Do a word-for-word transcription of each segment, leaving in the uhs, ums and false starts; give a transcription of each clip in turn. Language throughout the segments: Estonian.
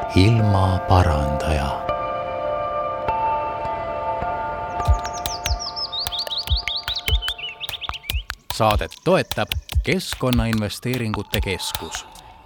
ilmaparandaja. Saadet toetab Keskkonnainvesteeringute Keskus.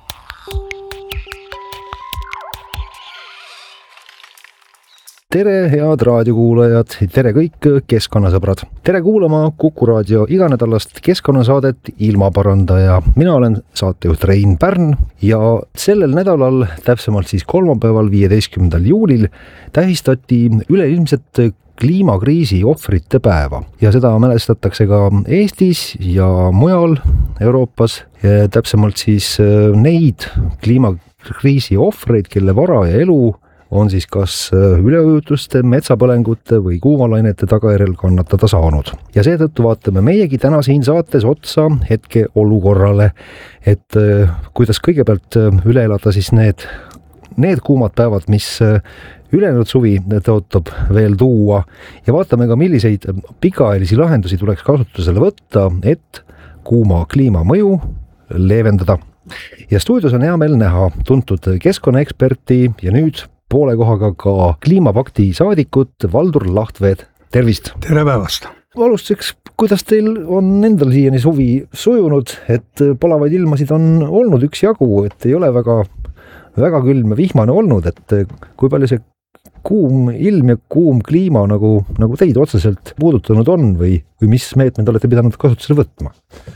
Tere, head raadiokuulajad, tere kõik keskkonnasõbrad. Tere kuulama Kuku raadio iganädalast keskkonnasaadet Ilmaparandaja. Mina olen saatejuht Rein Pärn ja sellel nädalal, täpsemalt siis kolmapäeval, viieteistkümnendal juulil tähistati üleilmset kliimakriisi ohvrite päeva ja seda mälestatakse ka Eestis ja mujal Euroopas. Ja täpsemalt siis neid kliimakriisi ohvreid, kelle vara ja elu on siis kas üleujutuste, metsapõlengute või kuumalainete tagajärjel kannatada saanud. Ja seetõttu vaatame meiegi täna siin saates otsa hetke olukorrale, et kuidas kõigepealt üle elada siis need, need kuumad päevad, mis ülejäänud suvi tõotab veel tuua ja vaatame ka, milliseid pikaajalisi lahendusi tuleks kasutusele võtta, et kuuma kliima mõju leevendada. Ja stuudios on hea meel näha tuntud keskkonnaeksperti ja nüüd poole kohaga ka kliimapakti saadikut Valdur Lahtveed. Tervist! Tere päevast! Alustuseks, kuidas teil on endal siiani suvi sujunud, et palavaid ilmasid on olnud üks jagu, et ei ole väga, väga külm ja vihmane olnud, et kui palju see kuum ilm ja kuum kliima nagu, nagu teid otseselt puudutanud on või, või mis meetmed olete pidanud kasutusele võtma?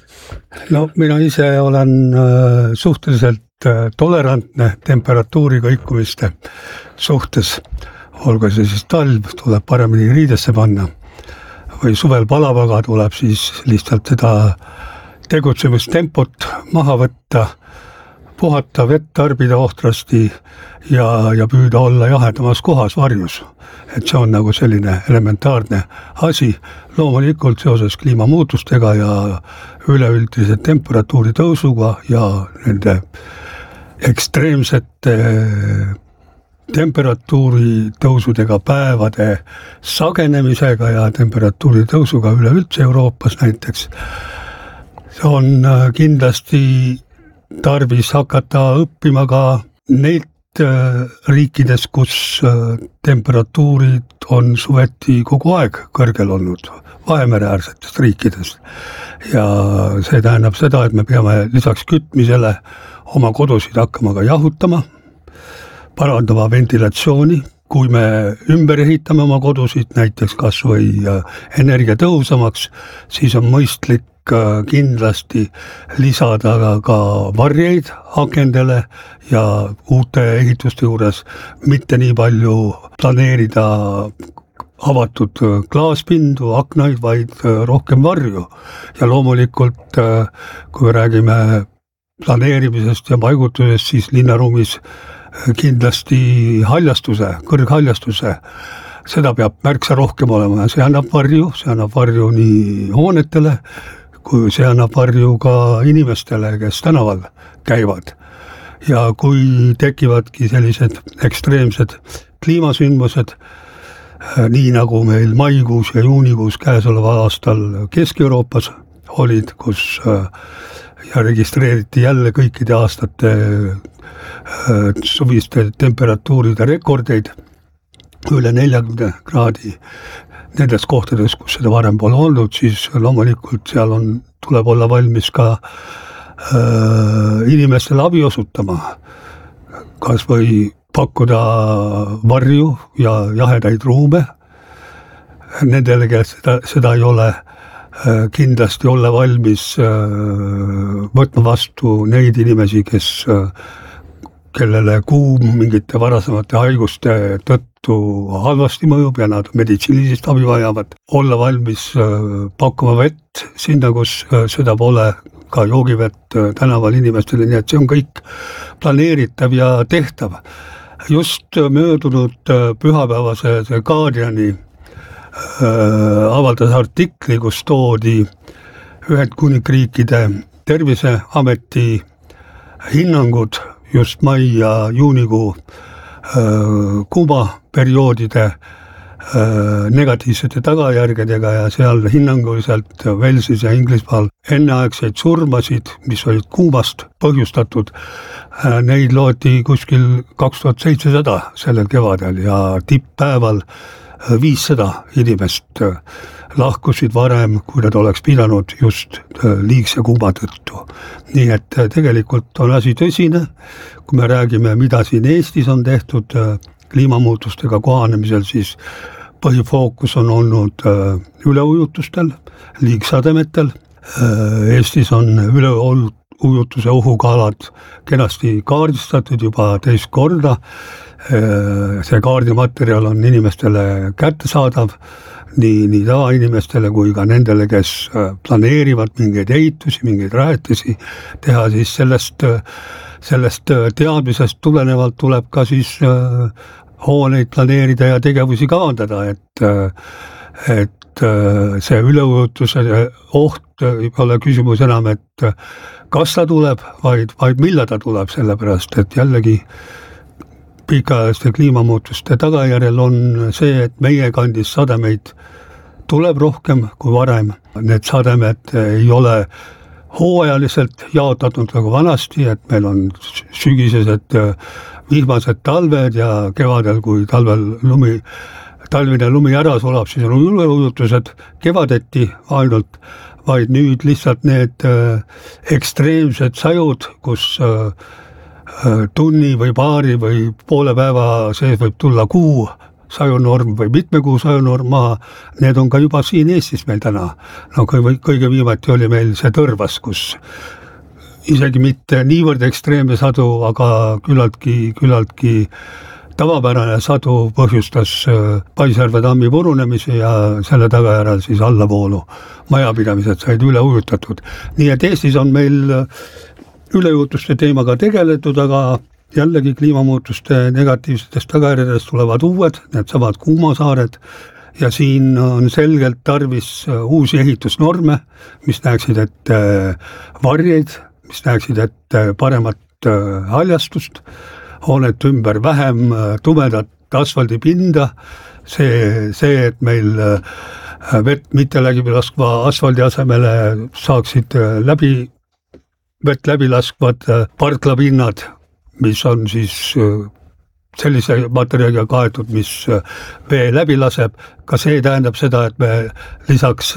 No mina ise olen äh, suhteliselt tolerantne temperatuuri kõikumiste suhtes, olgu see siis talv, tuleb paremini riidesse panna või suvel palavaga tuleb siis lihtsalt seda tegutsemistempot maha võtta, puhata, vett tarbida ohtrasti ja, ja püüda olla jahedamas kohas varjus. Et see on nagu selline elementaarne asi, loomulikult seoses kliimamuutustega ja üleüldise temperatuuri tõusuga ja nende ekstreemsete temperatuuri tõusudega päevade sagenemisega ja temperatuuri tõusuga üleüldse Euroopas näiteks. See on kindlasti tarvis hakata õppima ka neid riikides, kus temperatuurid on suveti kogu aeg kõrgel olnud, Vahemereäärsetest riikidest. Ja see tähendab seda, et me peame lisaks kütmisele oma kodusid hakkama ka jahutama, parandama ventilatsiooni, kui me ümber ehitame oma kodusid, näiteks kas või energia tõhusamaks, siis on mõistlik kindlasti lisada ka varjeid akendele ja uute ehituste juures mitte nii palju planeerida avatud klaaspindu, aknaid, vaid rohkem varju. Ja loomulikult, kui me räägime planeerimisest ja paigutusest, siis linnaruumis kindlasti haljastuse, kõrghaljastuse, seda peab märksa rohkem olema ja see annab varju, see annab varju nii hoonetele, kui see annab varju ka inimestele, kes tänaval käivad. Ja kui tekivadki sellised ekstreemsed kliimasündmused, nii nagu meil maikuus ja juunikuus käesoleval aastal Kesk-Euroopas olid, kus ja registreeriti jälle kõikide aastate suviste temperatuuride rekordeid üle neljakümne kraadi nendes kohtades, kus seda varem pole olnud, siis loomulikult seal on, tuleb olla valmis ka äh, inimestele abi osutama, kas või pakkuda varju ja jahedaid ruume nendele, kes seda, seda ei ole, äh, kindlasti olla valmis äh, võtma vastu neid inimesi, kes äh, kellele kuum mingite varasemate haiguste tõttu halvasti mõjub ja nad meditsiinilist abi vajavad, olla valmis pakkuma vett sinna, kus seda pole, ka joogivett tänaval inimestele, nii et see on kõik planeeritav ja tehtav. Just möödunud pühapäevase see Guardiani avaldas artikli, kus toodi Ühendkuningriikide terviseameti hinnangud just mai ja juunikuu kuumaperioodide negatiivsete tagajärgedega ja seal hinnanguliselt Walesis ja Inglismaal enneaegseid surmasid, mis olid kuumast põhjustatud, neid looti kuskil kaks tuhat seitsesada sellel kevadel ja tipppäeval viissada inimest lahkusid varem, kui nad oleks pidanud just liigse kuuma tõttu. Nii et tegelikult on asi tõsine, kui me räägime, mida siin Eestis on tehtud kliimamuutustega kohanemisel, siis põhifookus on olnud üleujutustel, liigsademetel. Eestis on üleujutuse ohuga alad kenasti kaardistatud juba teist korda. See kaardimaterjal on inimestele kättesaadav, nii, nii tavainimestele kui ka nendele, kes planeerivad mingeid ehitusi, mingeid rajatisi teha, siis sellest, sellest teadmisest tulenevalt tuleb ka siis hooneid planeerida ja tegevusi kavandada, et, et see üleujutuse oht ei ole küsimus enam, et kas ta tuleb, vaid, vaid millal ta tuleb, sellepärast, et jällegi pikaajaliste kliimamuutuste tagajärjel on see, et meie kandis sademeid tuleb rohkem kui varem. Need sademed ei ole hooajaliselt jaotatud nagu vanasti, et meil on sügisesed vihmased talved ja kevadel, kui talvel lumi, talvine lumi ära sulab, siis on üleujutused kevadeti ainult, vaid nüüd lihtsalt need ekstreemsed sajud, kus tunni või paari või poole päeva sees võib tulla kuu sajunorm või mitme kuu sajunorm maha, need on ka juba siin Eestis meil täna. No kõige, kõige viimati oli meil see Tõrvas, kus isegi mitte niivõrd ekstreemne sadu, aga küllaltki, küllaltki tavapärane sadu põhjustas Paisjärve tammi purunemise ja selle tagajärjel siis allavoolu majapidamised said üle ujutatud. Nii et Eestis on meil üleujutuste teemaga tegeletud, aga jällegi kliimamuutuste negatiivsetest tagajärjedest tulevad uued, need samad kuumasaared ja siin on selgelt tarvis uusi ehitusnorme, mis näeksid ette varjeid, mis näeksid ette paremat haljastust, hoonet ümber vähem tumedat asfaldipinda, see, see, et meil vett mitte läbi laskva asfaldi asemele saaksid läbi vett läbi laskvad parklapinnad, mis on siis sellise materjaliga kaetud, mis vee läbi laseb. Ka see tähendab seda, et me lisaks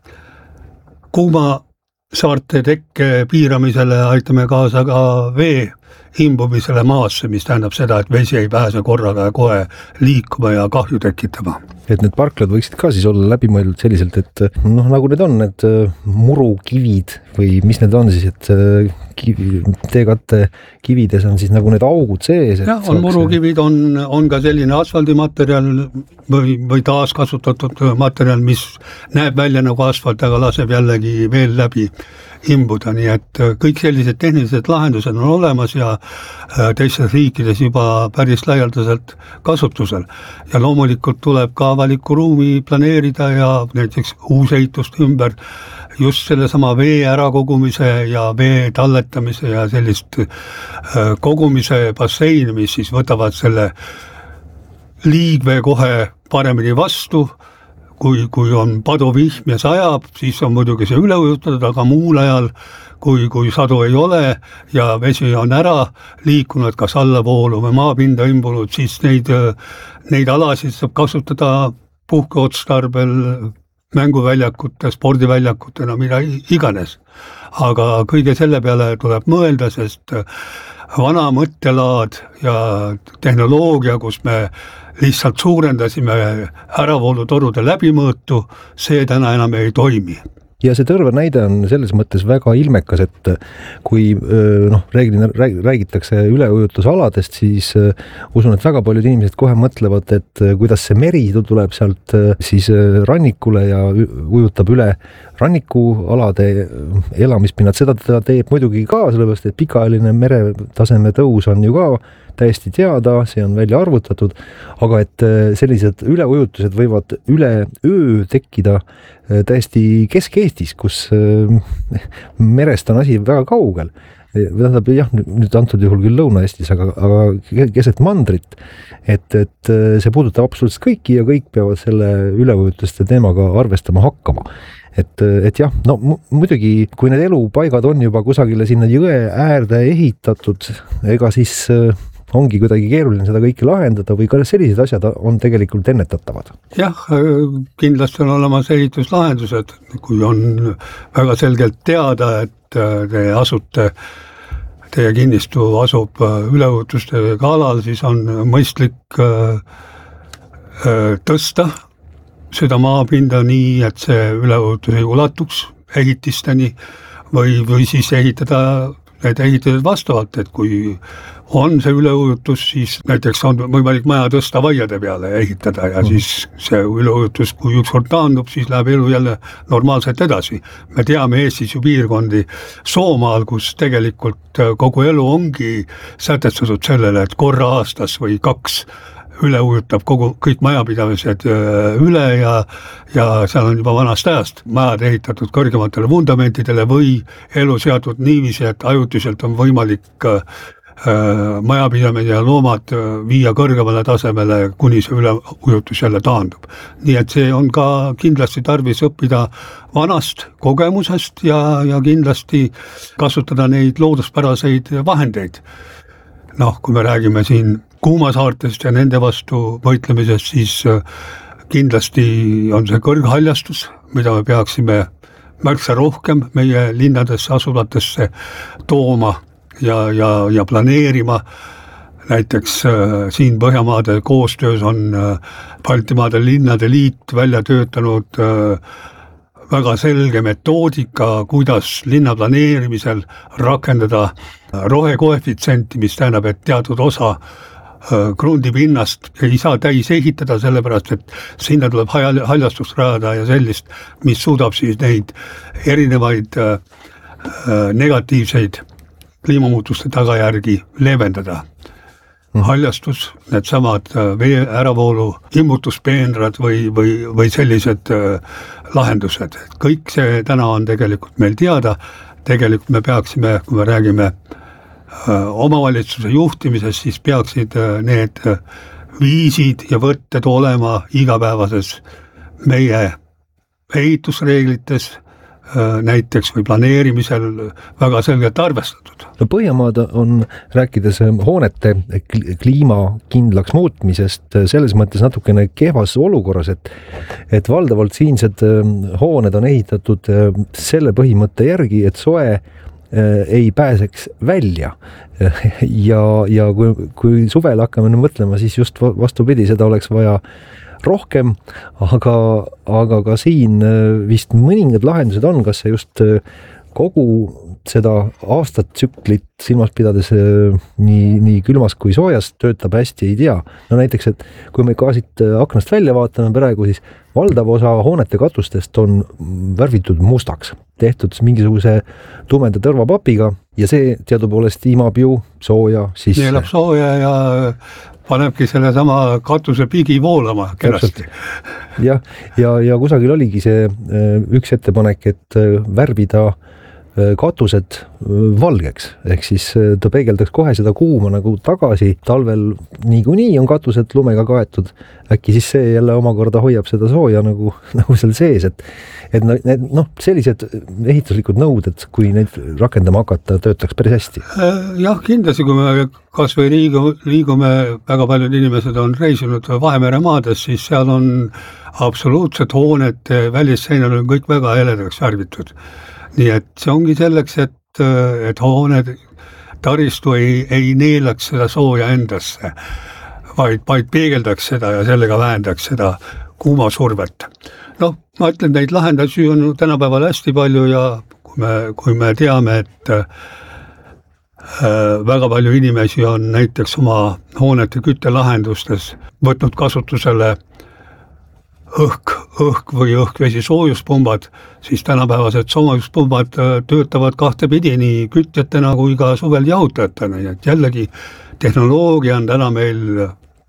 kuuma saarte tekke piiramisele aitame kaasa ka vee imbumisele maasse, mis tähendab seda, et vesi ei pääse korraga ja kohe liikuma ja kahju tekitama. Et need parklad võiksid ka siis olla läbimõeldud selliselt, et noh, nagu need on, need murukivid või mis need on siis, et kivi, teekatte kivides on siis nagu need augud sees. Jah, on murukivid, on, on ka selline asfaldimaterjal või, või taaskasutatud materjal, mis näeb välja nagu asfalt, aga laseb jällegi veel läbi imbuda, nii et kõik sellised tehnilised lahendused on olemas ja teistes riikides juba päris laialdaselt kasutusel. Ja loomulikult tuleb ka avaliku ruumi planeerida ja näiteks uusehituste ümber just selle sama vee ärakogumise ja vee talletamise ja sellist kogumise basseini, mis siis võtavad selle liigvee kohe paremini vastu. Kui, kui on paduvihm ja sajab, siis on muidugi see üle ujutatud, aga muul ajal, kui, kui sadu ei ole ja vesi on ära liikunud, kas allavoolu või maapinda imbunud, siis neid, neid alasid saab kasutada puhkeotstarbel, mänguväljakute, spordiväljakutena, mida iganes. Aga kõige selle peale tuleb mõelda, sest vana mõttelaad ja tehnoloogia, kus me lihtsalt suurendasime äravoolutorude läbimõõtu, see täna enam ei toimi. Ja see Tõrva näide on selles mõttes väga ilmekas, et kui noh, reeglina räägitakse üleujutusaladest, siis usun, et väga paljud inimesed kohe mõtlevad, et kuidas see meri tuleb sealt siis rannikule ja ujutab üle rannikualade elamispinnad. Seda ta teeb muidugi ka, sellepärast, et pikaajaline meretaseme tõus on ju ka täiesti teada, see on välja arvutatud, aga et sellised üleujutused võivad üle öö tekkida täiesti Kesk-Eestis, kus merest on asi väga kaugel. tähendab jah, nüüd antud juhul küll Lõuna-Eestis, aga, aga keset mandrit, et, et see puudutab absoluutselt kõiki ja kõik peavad selle üleujutuste teemaga arvestama hakkama. Et, et jah, no muidugi, kui need elupaigad on juba kusagile sinna jõe äärde ehitatud, ega siis ongi kuidagi keeruline seda kõike lahendada või ka sellised asjad on tegelikult ennetatavad? Jah, kindlasti on olemas ehituslahendused, kui on väga selgelt teada, et te asute, teie kinnistu asub üleujutuste alal, siis on mõistlik tõsta seda maapinda nii, et see üleujutus ei ulatuks ehitisteni või, või siis ehitada need ehitused vastavalt, et kui on see üleujutus, siis näiteks on võimalik maja tõsta vaiade peale ja ehitada ja mm. siis see üleujutus, kui ükskord taandub, siis läheb elu jälle normaalselt edasi. Me teame Eestis ju piirkondi Soomaal, kus tegelikult kogu elu ongi sätestatud sellele, et korra aastas või kaks üle ujutab kogu, kõik majapidamised üle ja, ja seal on juba vanast ajast majad ehitatud kõrgematele fundamentidele või elu seatud niiviisi, et ajutiselt on võimalik äh, majapidamine ja loomad viia kõrgemale tasemele, kuni see üleujutus jälle taandub. Nii et see on ka kindlasti tarvis õppida vanast kogemusest ja, ja kindlasti kasutada neid looduspäraseid vahendeid. Noh, kui me räägime siin kuumasaartest ja nende vastu võitlemisest, siis kindlasti on see kõrghaljastus, mida me peaksime märksa rohkem meie linnadesse asuvatesse tooma ja, ja, ja planeerima. Näiteks äh, siin Põhjamaade koostöös on äh, Baltimaade linnade liit välja töötanud äh, väga selge metoodika, kuidas linna planeerimisel rakendada rohekoefitsenti, mis tähendab, et teatud osa krundipinnast ei saa täis ehitada, sellepärast, et sinna tuleb haljastust rajada ja sellist, mis suudab siis neid erinevaid äh, negatiivseid kliimamuutuste tagajärgi leevendada. Mm. Haljastus, need samad vee äravoolu immutuspeenrad või, või, või sellised äh, lahendused. Kõik see täna on tegelikult meil teada, tegelikult me peaksime, kui me räägime omavalitsuse juhtimisest, siis peaksid need viisid ja võtted olema igapäevases meie ehitusreeglites näiteks või planeerimisel väga selgelt arvestatud. No Põhjamaad on, rääkides hoonete kliimakindlaks muutmisest, selles mõttes natukene kehvas olukorras, et, et valdavalt siinsed hooned on ehitatud selle põhimõtte järgi, et soe ei pääseks välja ja, ja kui, kui suvel hakkame mõtlema, siis just vastupidi, seda oleks vaja rohkem, aga, aga ka siin vist mõningad lahendused on, kas see just kogu seda aastatsüklit silmas pidades nii, nii külmas kui soojas töötab hästi, ei tea. No näiteks, et kui me ka siit aknast välja vaatame praegu, siis valdav osa hoonete katustest on värvitud mustaks, tehtud mingisuguse tumeda tõrvapapiga ja see teadupoolest imab ju sooja sisse. Neelab sooja ja panebki selle sama katuse pigi voolama kenasti. Ja, ja, ja kusagil oligi see üks ettepanek, et värvida katused valgeks, ehk siis ta peegeldaks kohe seda kuuma nagu tagasi, talvel niikuinii on katused lumega kaetud, äkki siis see jälle omakorda hoiab seda sooja nagu, nagu seal sees, et, et need, noh, sellised ehituslikud nõuded, kui neid rakendama hakata, töötaks päris hästi. Jah, kindlasti, kui me kas või liigume, liigume, väga paljud inimesed on reisinud Vahemere maades, siis seal on absoluutselt hooned, välisseinal on kõik väga heledaks värvitud. Nii et see ongi selleks, et, et hooned taristu ei, ei neelaks seda sooja endasse, vaid, vaid peegeldaks seda ja sellega vähendaks seda kuumasurvet. Noh, ma ütlen, neid lahendusi on tänapäeval hästi palju ja kui me, kui me teame, et äh, väga palju inimesi on näiteks oma hoonete küttelahendustes võtnud kasutusele õhk, õhk või õhkvesi soojuspumbad, siis tänapäevased soojuspumbad töötavad kahte pidi nii kütjatena kui ka suvel jahutajatena, et jällegi tehnoloogia on täna meil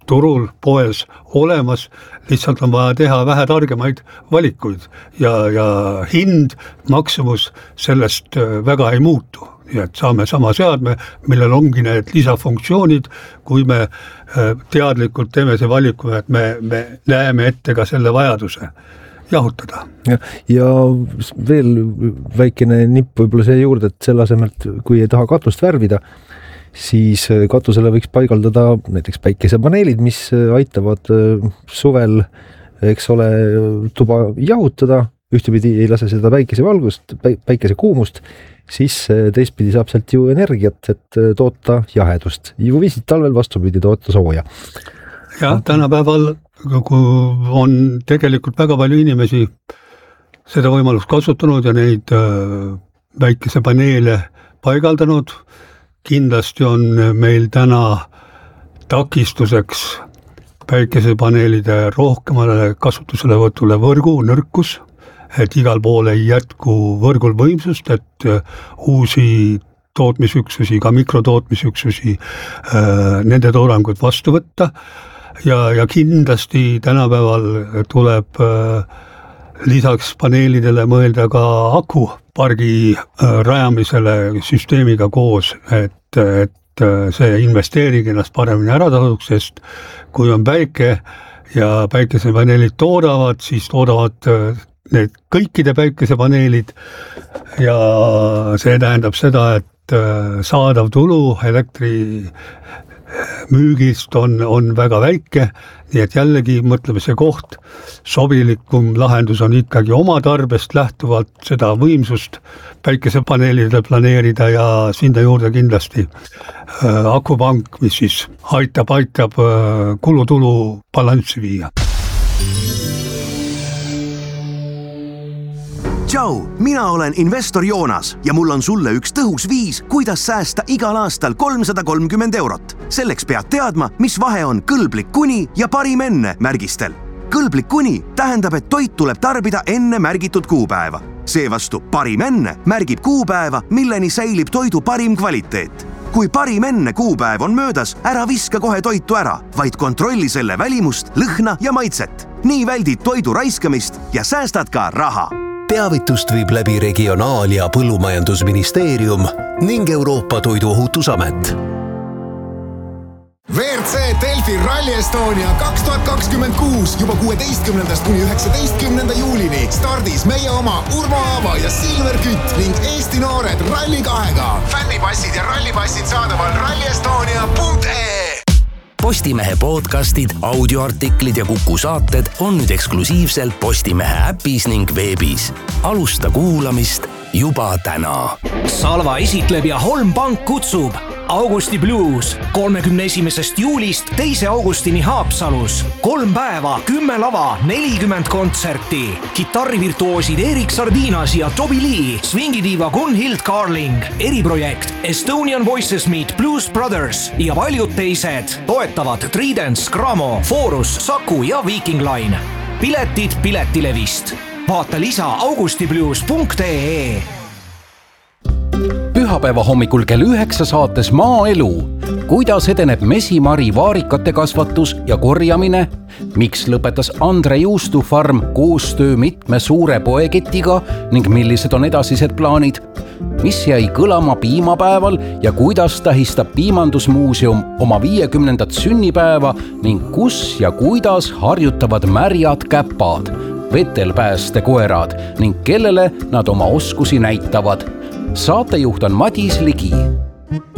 turul, poes olemas, lihtsalt on vaja teha vähe targemaid valikuid ja, ja hind, maksumus sellest väga ei muutu. Nii et saame sama seadme, millel ongi need lisafunktsioonid, kui me teadlikult teeme see valiku, et me, me näeme ette ka selle vajaduse jahutada. Ja, ja veel väikene nipp võib-olla see juurde, et selle asemelt, kui ei taha katust värvida, siis katusele võiks paigaldada näiteks päikesepaneelid, mis aitavad suvel, eks ole, tuba jahutada, ühtepidi ei lase seda päikesevalgust, päikese kuumust, siis teistpidi saab sealt ju energiat, et toota jahedust. Ju viisid talvel vastupidi toota sooja. Ja tänapäeval kui on tegelikult väga palju inimesi seda võimalust kasutanud ja neid päikesepaneele paigaldanud, kindlasti on meil täna takistuseks päikesepaneelide rohkemale kasutuselevõtule võrgu nõrkus, et igal pool ei jätku võrgul võimsust, et uusi tootmisüksusi, ka mikrotootmisüksusi, nende toorangut vastu võtta ja, ja kindlasti tänapäeval tuleb lisaks paneelidele mõelda ka akupargi rajamisele süsteemiga koos, et, et see investeering ennast paremini ära tasuks, sest kui on päike ja päikesepaneelid toodavad, siis toodavad need kõikide päikesepaneelid ja see tähendab seda, et saadav tulu elektri müügist on, on väga väike, nii et jällegi mõtleme see koht, sobilikum lahendus on ikkagi oma tarbest lähtuvalt seda võimsust päikesepaneelide planeerida ja sinna juurde kindlasti äh, akupank, mis siis aitab, aitab äh, kulutulu balanssi viia. Tšau, mina olen investor Joonas ja mul on sulle üks tõhus viis, kuidas säästa igal aastal kolmsada kolmkümmend eurot. Selleks pead teadma, mis vahe on kõlblik kuni ja parim enne märgistel. Kõlblik kuni tähendab, et toit tuleb tarbida enne märgitud kuupäeva. Seevastu parim enne märgib kuupäeva, milleni säilib toidu parim kvaliteet. Kui parim enne kuupäev on möödas, ära viska kohe toitu ära, vaid kontrolli selle välimust, lõhna ja maitset. Nii väldid toidu raiskamist ja säästad ka raha. Teavitust viib läbi Regionaal- ja Põllumajandusministeerium ning Euroopa Toiduohutusamet. V R C Delfi Rally Estonia kaks tuhat kakskümmend kuus juba kuueteistkümnendast kuni üheksateistkümnenda juulini stardis meie oma Urmo Aava ja Silver Kütt ning Eesti noored Rally kahega. Fännipassid ja rallipassid saadaval rally estonia punkt ee. Postimehe podcastid, audioartiklid ja Kuku saated on nüüd eksklusiivselt Postimehe äpis ning veebis. Alusta kuulamist juba täna. Salva esitleb ja Holmpank kutsub Augusti Blues kolmekümne esimesest juulist teise augustini Haapsalus. Kolm päeva, kümme lava, nelikümmend kontserti. Kitarrivirtuoosid Erik Sardinas ja Toby Lee, swingidiiva Gunhild Carling, eriprojekt Estonian Voices Meet Blues Brothers ja paljud teised. Toetavad Tridents, Gramo, Forus, Saku ja Viking Line. Piletid Piletilevist. Vaata lisa augustiblues punkt ee. Pühapäeva hommikul kell üheksa saates Maaelu. Kuidas edeneb mesimari vaarikate kasvatus ja korjamine? Miks lõpetas Andre Juustu farm koostöö mitme suure poeketiga ning millised on edasised plaanid? Mis jäi kõlama piimapäeval ja kuidas tähistab Piimandusmuuseum oma viiekümnendat sünnipäeva ning kus ja kuidas harjutavad märjad käpad, vetelpääste koerad ning kellele nad oma oskusi näitavad? Saatejuht on Madis Ligi.